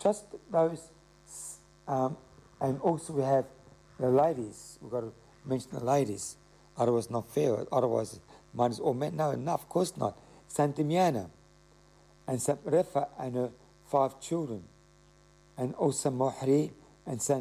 just those, and also we have the ladies. We've got to mention the ladies. Otherwise, it's not fair. Otherwise, mine is all men. No, of course not. Saint Timiana and Saint Refa and her 5 children, and also Mohri and Saint